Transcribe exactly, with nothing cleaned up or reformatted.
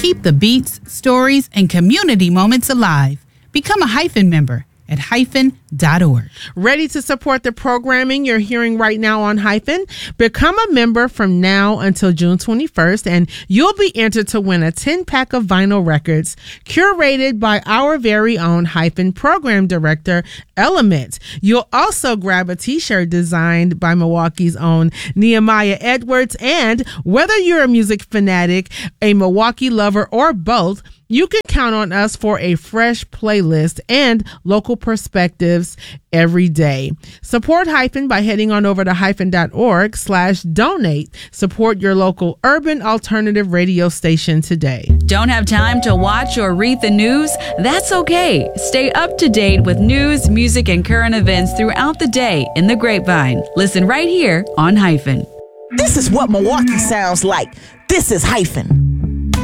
Keep the beats, stories, and community moments alive. Become a Hyphen member at hyphen dot org. Ready to support the programming you're hearing right now on Hyphen? Become a member from now until June twenty-first, and you'll be entered to win a ten-pack of vinyl records curated by our very own Hyphen program director, Element. You'll also grab a t-shirt designed by Milwaukee's own Nehemiah Edwards, and whether you're a music fanatic, a Milwaukee lover, or both, you can count on us for a fresh playlist and local perspectives every day. Support Hyphen by heading on over to hyphen dot org slash donate. Support your local urban alternative radio station today. Don't have time to watch or read the news? That's okay. Stay up to date with news, music, and current events throughout the day in the Grapevine. Listen right here on Hyphen. This is what Milwaukee sounds like. This is Hyphen.